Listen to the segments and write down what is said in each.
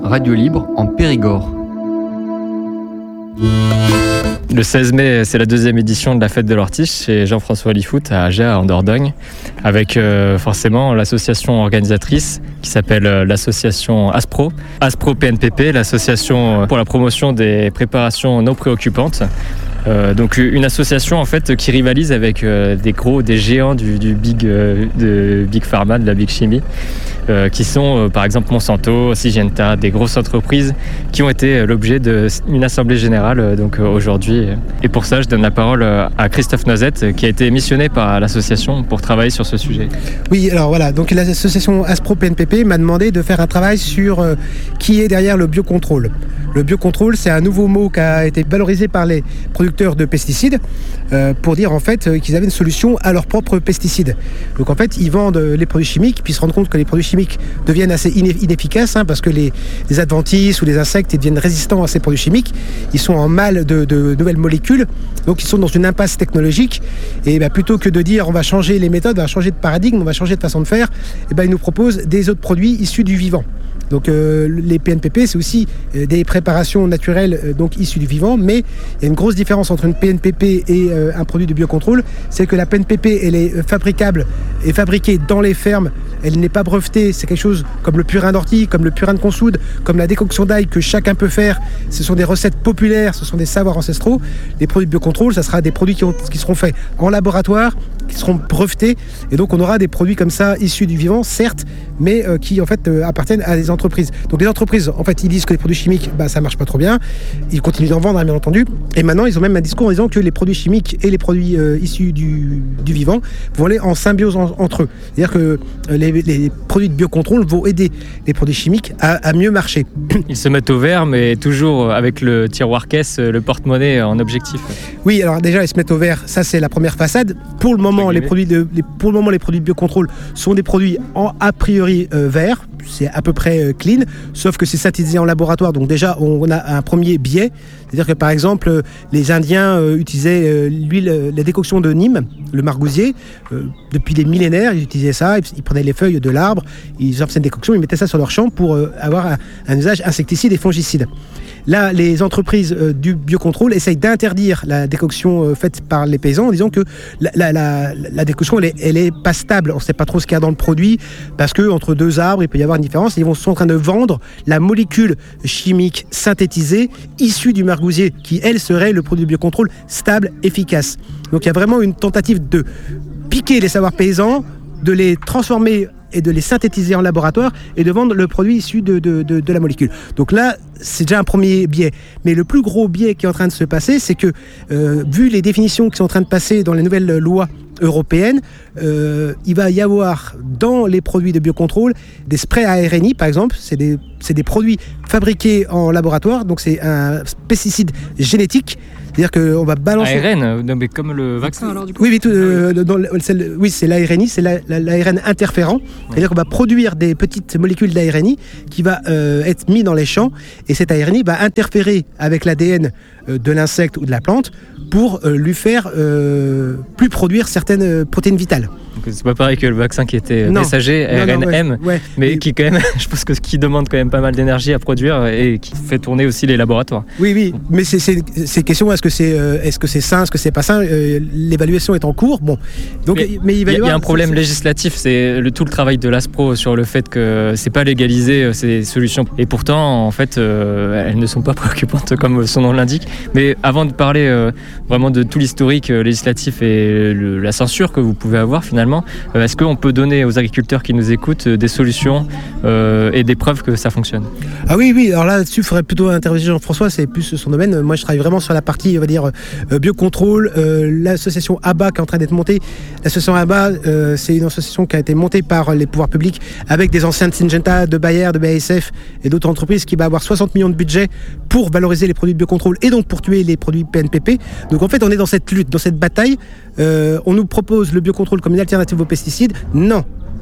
Radio Libre en Périgord. Le 16 mai, c'est la deuxième édition de la fête de l'Ortiche chez Jean-François Lifout à Agea, en Dordogne, avec forcément l'association organisatrice qui s'appelle l'association ASPRO PNPP, l'association pour la promotion des préparations non préoccupantes. Donc une association en fait qui rivalise avec des géants de Big Pharma, de la Big Chimie, qui sont par exemple Monsanto, Syngenta, des grosses entreprises qui ont été l'objet d'une assemblée générale donc aujourd'hui. Et pour ça, je donne la parole à Christophe Noisette qui a été missionné par l'association pour travailler sur ce sujet. Oui, alors voilà, donc l'association ASPRO PNPP m'a demandé de faire un travail sur qui est derrière le biocontrôle. Le biocontrôle, c'est un nouveau mot qui a été valorisé par les producteurs de pesticides pour dire en fait qu'ils avaient une solution à leurs propres pesticides. Donc en fait, ils vendent les produits chimiques, puis ils se rendent compte que les produits chimiques deviennent assez inefficaces parce que les adventices ou les insectes deviennent résistants à ces produits chimiques. Ils sont en mal de nouvelles molécules, donc ils sont dans une impasse technologique. Et plutôt que de dire on va changer les méthodes, on va changer de paradigme, on va changer de façon de faire, ils nous proposent des autres produits issus du vivant. Donc les PNPP, c'est aussi des préparations naturelles donc issues du vivant, mais il y a une grosse différence entre une PNPP et un produit de biocontrôle, c'est que la PNPP, elle est fabricable et fabriquée dans les fermes, elle n'est pas brevetée, c'est quelque chose comme le purin d'ortie, comme le purin de consoude, comme la décoction d'ail que chacun peut faire, ce sont des recettes populaires, ce sont des savoirs ancestraux. Les produits de biocontrôle, ça sera des produits qui seront faits en laboratoire, qui seront brevetés, et donc on aura des produits comme ça issus du vivant, certes, mais qui en fait appartiennent à des entreprises. Donc les entreprises, en fait, ils disent que les produits chimiques, ça marche pas trop bien, ils continuent d'en vendre, bien entendu, et maintenant ils ont même un discours en disant que les produits chimiques et les produits issus du vivant vont aller en symbiose entre eux. C'est-à-dire que les produits de biocontrôle vont aider les produits chimiques à mieux marcher. Ils se mettent au vert, mais toujours avec le tiroir caisse, le porte-monnaie en objectif. Oui, alors déjà, ils se mettent au vert, ça c'est la première façade. Pour le moment, les produits de biocontrôle sont des produits a priori verts, c'est à peu près clean, sauf que c'est synthétisé en laboratoire, donc déjà on a un premier biais, c'est-à-dire que par exemple les Indiens utilisaient la décoction de Nîmes, le margousier, depuis des millénaires, ils utilisaient ça, ils prenaient les feuilles de l'arbre, ils faisaient une décoction, ils mettaient ça sur leur champ pour avoir un usage insecticide et fongicide. Là, les entreprises du biocontrôle essayent d'interdire la décoction faite par les paysans en disant que la décoction, elle est pas stable. On ne sait pas trop ce qu'il y a dans le produit parce qu'entre deux arbres, il peut y avoir une différence. Ils sont en train de vendre la molécule chimique synthétisée issue du margousier qui, elle, serait le produit de biocontrôle stable, efficace. Donc il y a vraiment une tentative de piquer les savoirs paysans, de les transformer et de les synthétiser en laboratoire et de vendre le produit issu de la molécule. Donc là, c'est déjà un premier biais. Mais le plus gros biais qui est en train de se passer, c'est que, vu les définitions qui sont en train de passer dans les nouvelles lois européennes, il va y avoir dans les produits de biocontrôle des sprays à RNI, par exemple. C'est des produits fabriqués en laboratoire, donc c'est un pesticide génétique. C'est-à-dire qu'on va balancer... ARN, non, mais comme le vaccin alors du coup. Oui, c'est l'ARNI, c'est l'ARN interférent. C'est-à-dire qu'on va produire des petites molécules d'ARNI qui va être mis dans les champs, et cet ARNI va interférer avec l'ADN de l'insecte ou de la plante pour lui faire plus produire certaines protéines vitales. Donc c'est pas pareil que le vaccin qui était messager, ARNM, mais qui quand même, je pense que qui demande quand même pas mal d'énergie à produire et qui fait tourner aussi les laboratoires. Oui, mais c'est question, est-ce que c'est sain, est-ce que c'est pas sain, l'évaluation est en cours. Bon, donc mais il y a un problème législatif, c'est tout le travail de l'ASPRO sur le fait que c'est pas légalisé ces solutions, et pourtant en fait elles ne sont pas préoccupantes comme son nom l'indique. Mais avant de parler vraiment de tout l'historique législatif et la censure que vous pouvez avoir finalement, est-ce qu'on peut donner aux agriculteurs qui nous écoutent des solutions et des preuves que ça fonctionne? Ah oui, alors là-dessus, il faudrait plutôt interroger Jean-François, c'est plus son domaine. Moi, je travaille vraiment sur la partie, on va dire, biocontrôle. L'association ABA qui est en train d'être montée. L'association ABA, c'est une association qui a été montée par les pouvoirs publics avec des anciens de Syngenta, de Bayer, de BASF et d'autres entreprises qui va avoir 60 millions de budget pour valoriser les produits de biocontrôle et donc pour tuer les produits PNPP. Donc en fait, on est dans cette lutte, dans cette bataille. On nous propose le biocontrôle comme une alternative aux pesticides. Non,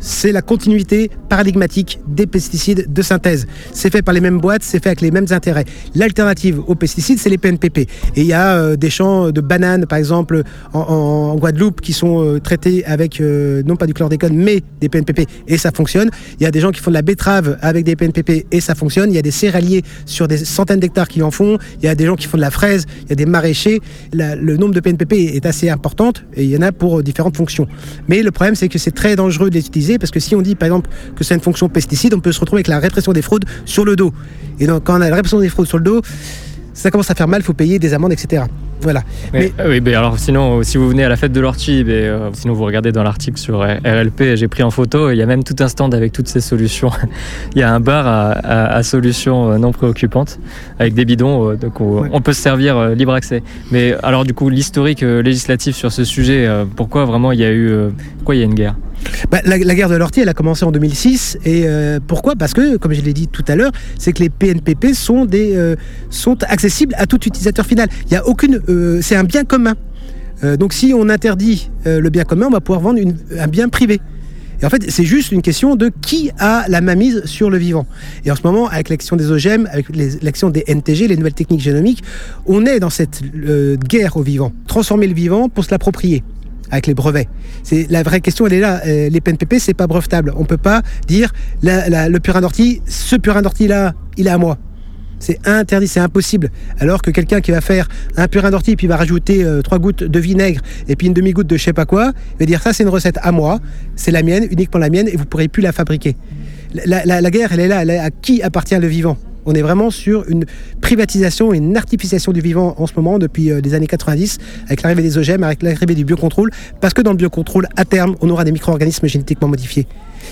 c'est la continuité paradigmatique des pesticides de synthèse. C'est fait par les mêmes boîtes, c'est fait avec les mêmes intérêts. L'alternative aux pesticides, c'est les PNPP. Et il y a des champs de bananes, par exemple, en Guadeloupe, qui sont traités avec, non pas du chlordécone, mais des PNPP, et ça fonctionne. Il y a des gens qui font de la betterave avec des PNPP, et ça fonctionne. Il y a des céréaliers sur des centaines d'hectares qui en font. Il y a des gens qui font de la fraise, il y a des maraîchers. Le nombre de PNPP est assez important, et il y en a pour différentes fonctions. Mais le problème, c'est que c'est très dangereux de les utiliser, parce que si on dit, par exemple, que c'est une fonction pesticide, on peut se retrouver avec la répression des fraudes sur le dos. Et donc, quand on a la répression des fraudes sur le dos, ça commence à faire mal, il faut payer des amendes, etc. Voilà. Oui, alors sinon, si vous venez à la fête de l'ortie, sinon vous regardez dans l'article sur RLP, j'ai pris en photo, il y a même tout un stand avec toutes ces solutions. Il y a un bar à solutions non préoccupantes, avec des bidons, donc on peut se servir libre accès. Mais alors du coup, l'historique législatif sur ce sujet, pourquoi vraiment il y a une guerre ? La guerre de l'ortie, elle a commencé en 2006. Et pourquoi ? Parce que, comme je l'ai dit tout à l'heure, c'est que les PNPP sont accessibles à tout utilisateur final. Il y a c'est un bien commun. Donc si on interdit le bien commun, on va pouvoir vendre un bien privé. Et en fait, c'est juste une question de qui a la mainmise sur le vivant. Et en ce moment, avec l'action des OGM, avec l'action des NTG, les nouvelles techniques génomiques, on est dans cette guerre au vivant. Transformer le vivant pour se l'approprier. Avec les brevets. La vraie question, elle est là. Les PNPP, c'est pas brevetable. On peut pas dire le purin d'ortie, ce purin d'ortie-là, il est à moi. C'est interdit, c'est impossible. Alors que quelqu'un qui va faire un purin d'ortie, puis va rajouter 3 gouttes de vinaigre et puis une demi-goutte de je sais pas quoi, il va dire ça, c'est une recette à moi, c'est la mienne, uniquement la mienne, et vous pourrez plus la fabriquer. La guerre, elle est là. À qui appartient le vivant ? On est vraiment sur une privatisation et une artificialisation du vivant en ce moment depuis les années 90, avec l'arrivée des OGM, avec l'arrivée du biocontrôle, parce que dans le biocontrôle, à terme, on aura des micro-organismes génétiquement modifiés.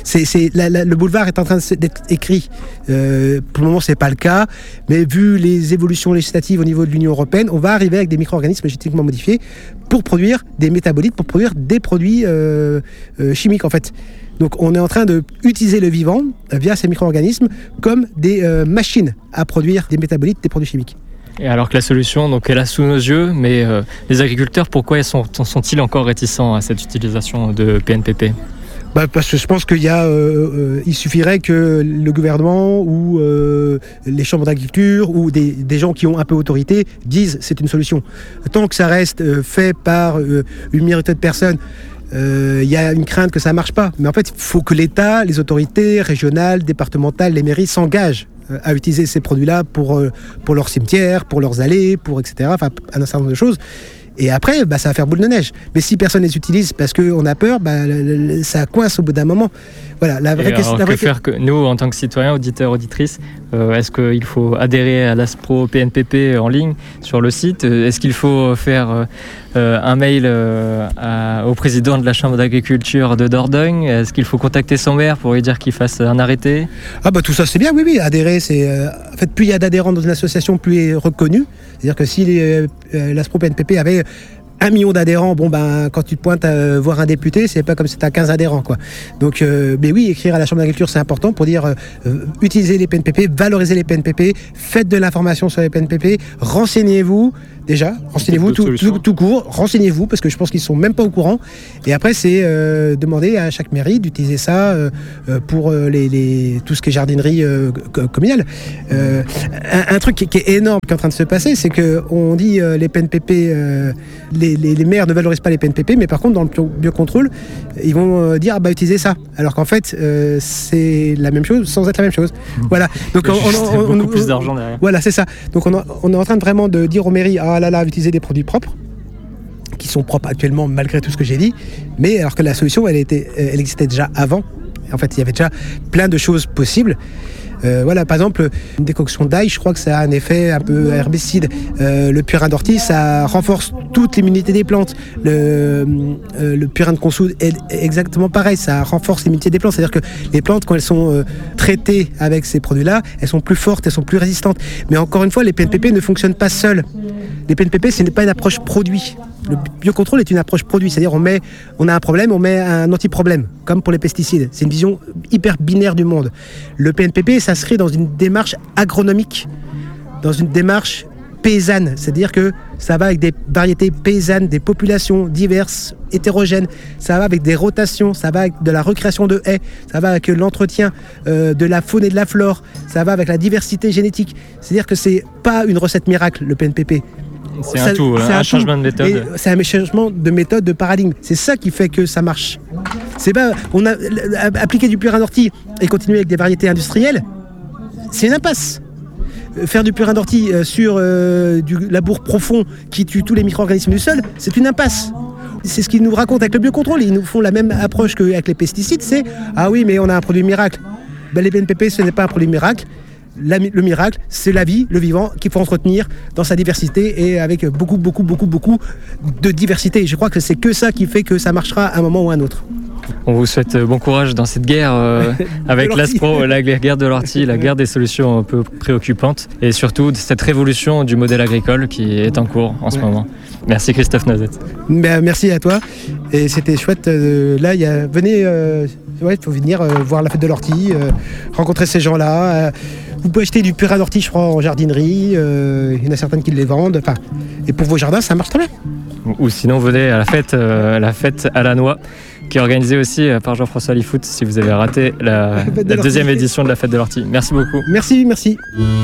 Le boulevard est en train d'être écrit. Pour le moment, c'est pas le cas, mais vu les évolutions législatives au niveau de l'Union européenne, on va arriver avec des micro-organismes génétiquement modifiés pour produire des métabolites, pour produire des produits chimiques, en fait. Donc on est en train d'utiliser le vivant via ces micro-organismes comme des machines à produire des métabolites, des produits chimiques. Et alors que la solution donc, est là sous nos yeux, mais les agriculteurs, pourquoi sont-ils encore réticents à cette utilisation de PNPP ? Parce que je pense il suffirait que le gouvernement ou les chambres d'agriculture ou des gens qui ont un peu autorité disent c'est une solution. Tant que ça reste fait par une minorité de personnes, il y a une crainte que ça ne marche pas. Mais en fait, il faut que l'État, les autorités régionales, départementales, les mairies s'engagent à utiliser ces produits-là pour leurs cimetières, pour leurs allées, etc. Enfin, un certain nombre de choses. Et après, ça va faire boule de neige. Mais si personne ne les utilise parce qu'on a peur, ça coince au bout d'un moment. Voilà, la vraie question. Que faire nous, en tant que citoyens, auditeurs, auditrices, est-ce qu'il faut adhérer à l'ASPRO PNPP en ligne sur le site ? Est-ce qu'il faut faire un mail au président de la Chambre d'agriculture de Dordogne ? Est-ce qu'il faut contacter son maire pour lui dire qu'il fasse un arrêté ? Tout ça c'est bien, oui. Adhérer, c'est en fait, plus il y a d'adhérents dans une association, plus il est reconnu. C'est-à-dire que si l'ASPRO PNPP avait 1 million d'adhérents, quand tu te pointes à voir un député, c'est pas comme si tu as 15 adhérents, quoi. Donc, mais oui, écrire à la Chambre d'agriculture, c'est important pour dire utilisez les PNPP, valorisez les PNPP, faites de l'information sur les PNPP, renseignez-vous. Déjà, renseignez-vous tout court, renseignez-vous parce que je pense qu'ils sont même pas au courant. Et après, c'est demander à chaque mairie d'utiliser ça pour tout ce qui est jardinerie communale. Un truc qui est énorme qui est en train de se passer, c'est que on dit les PNPP, les maires ne valorisent pas les PNPP, mais par contre dans le biocontrôle, ils vont dire utilisez ça. Alors qu'en fait, c'est la même chose sans être la même chose. Voilà. Donc on beaucoup plus d'argent derrière. Voilà, c'est ça. Donc on est en train de vraiment de dire aux mairies utiliser des produits propres, qui sont propres actuellement malgré tout ce que j'ai dit, mais alors que la solution, elle existait déjà avant. En fait, il y avait déjà plein de choses possibles. Par exemple, une décoction d'ail, je crois que ça a un effet un peu herbicide. Le purin d'ortie, ça renforce toute l'immunité des plantes. Le purin de consoude est exactement pareil, ça renforce l'immunité des plantes. C'est-à-dire que les plantes, quand elles sont traitées avec ces produits-là, elles sont plus fortes, elles sont plus résistantes. Mais encore une fois, les PNPP ne fonctionnent pas seuls. Les PNPP, ce n'est pas une approche produit. Le biocontrôle est une approche produit, c'est-à-dire on a un problème, on met un anti-problème, comme pour les pesticides. C'est une vision hyper binaire du monde. Le PNPP s'inscrit dans une démarche agronomique, dans une démarche paysanne, c'est-à-dire que ça va avec des variétés paysannes, des populations diverses, hétérogènes, ça va avec des rotations, ça va avec de la recréation de haies, ça va avec l'entretien de la faune et de la flore, ça va avec la diversité génétique. C'est-à-dire que c'est pas une recette miracle, le PNPP. C'est un tout, un changement de méthode. Et c'est un changement de méthode, de paradigme. C'est ça qui fait que ça marche. C'est pas, on a appliqué du purin d'ortie et continuer avec des variétés industrielles, c'est une impasse. Faire du purin d'ortie sur du labour profond qui tue tous les micro-organismes du sol, c'est une impasse. C'est ce qu'ils nous racontent avec le biocontrôle. Ils nous font la même approche qu'avec les pesticides. C'est « Ah oui, mais on a un produit miracle ». Ben, les PNPP, ce n'est pas un produit miracle. Le miracle, c'est la vie, le vivant, qu'il faut entretenir dans sa diversité et avec beaucoup de diversité. Je crois que c'est que ça qui fait que ça marchera à un moment ou à un autre. On vous souhaite bon courage dans cette guerre avec l'ASPRO, la guerre de l'ortie, la guerre des solutions un peu préoccupantes et surtout cette révolution du modèle agricole qui est en cours en ce moment. Merci Christophe Nazette. Merci à toi et c'était chouette. Là, venez, faut venir voir la fête de l'ortie, rencontrer ces gens-là. Vous pouvez acheter du purin d'ortie, je crois, en jardinerie. Il y en a certaines qui les vendent. Et pour vos jardins, ça marche très bien. Ou sinon, venez à la fête à la noix, qui est organisée aussi par Jean-François Lifout, si vous avez raté la deuxième édition de la fête de l'ortie. Merci beaucoup. Merci.